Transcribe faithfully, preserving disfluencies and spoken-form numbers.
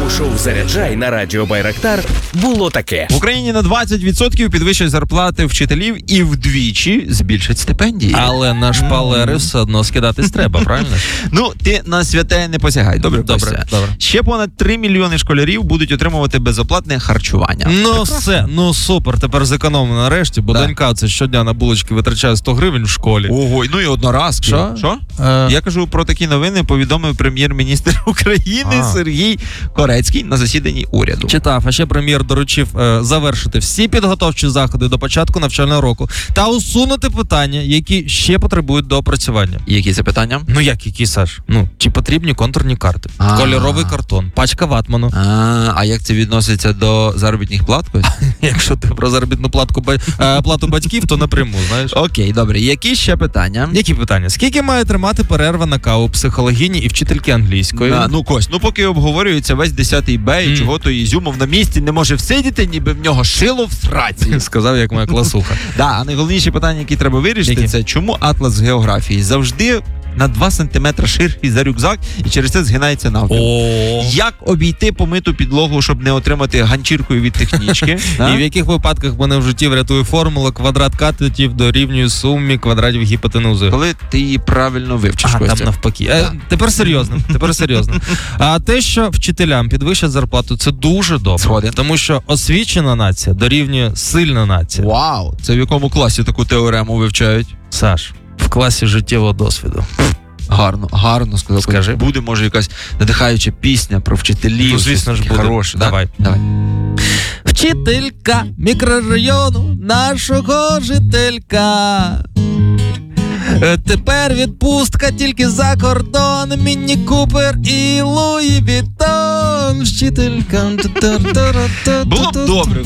У шоу «Заряджай» на радіо Байрактар було таке. В Україні на двадцять відсотків підвищать зарплати вчителів і вдвічі збільшать стипендії. Але на шпалери все одно скидатись треба, правильно? Ну, ти на святе не посягай. Добре, Добре, Костя? добре. Ще понад три мільйони школярів будуть отримувати безоплатне харчування. Ну все, ну супер, тепер зекономимо нарешті, бо Да. донька це щодня на булочки витрачає сто гривень в школі. Ого, ну і одноразки. Що? Що? Е, Я кажу про такі новини, повідомив прем'єр-міністр України А. Сергій Корецький на засіданні уряду. Читав, а ще прем'єр доручив е, завершити всі підготовчі заходи до початку навчального року та усунути питання, які ще потребують доопрацювання. Які це питання? Ну як які, Саш? Ну, чи потрібні контурні карти? А. Кольоровий картон, пачка ватману. А, а як це відноситься до заробітних плат? Якщо ти про заробітну платку, ба- е, плату батьків, то напряму, знаєш. Окей, добре. Які ще питання? Які питання? Скільки має тримати перерва на каву психологині і вчительки англійської? А, ну, Кость, ну поки обговорюється весь десятий Б, і Мгм. чого то Ізюмов на місці не може всидіти, ніби в нього шило в сраці. Сказав, як моя класуха. Да, а найголовніші питання, які треба вирішити, Які? це чому атлас з географії завжди на два сантиметри ширший за рюкзак і через це згинається навпіл. О. Як обійти помиту підлогу, щоб не отримати ганчіркою від технічки? І в яких випадках мене в житті врятує формула квадрат катетів дорівнює сумі квадратів гіпотенузи? Коли ти її правильно вивчиш, А, Костя. там навпаки. Е, Да. тепер серйозно, тепер серйозно. А те, що вчителям підвищать зарплату, це дуже добре. Згоден. Тому що освічена нація дорівнює сильна нація. Вау! Це в якому класі таку теорему вивчають? Саш, в класі життєвого досвіду. Гарно, гарно сказав. Скажи. Буде, може, якась надихаюча пісня про вчителів. Ну, звісно ж, щось буде. хороше, да? Давай. Давай. Вчителька мікрорайону нашого жителька. Е, Тепер відпустка тільки за кордон. Мінні Купер і Луї Віттон. Вчителька. Було б добре.